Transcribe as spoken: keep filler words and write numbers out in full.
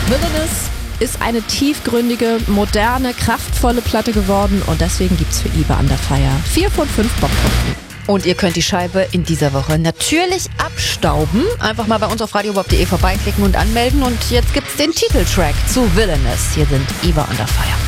Villainous ist eine tiefgründige, moderne, kraftvolle Platte geworden und deswegen gibt's für Iva Under Fire vier von fünf Bockpunkten. Und ihr könnt die Scheibe in dieser Woche natürlich abstauben. Einfach mal bei uns auf radiobop punkt de vorbeiklicken und anmelden. Und jetzt gibt's den Titeltrack zu Villainous. Hier sind Iva Under Fire.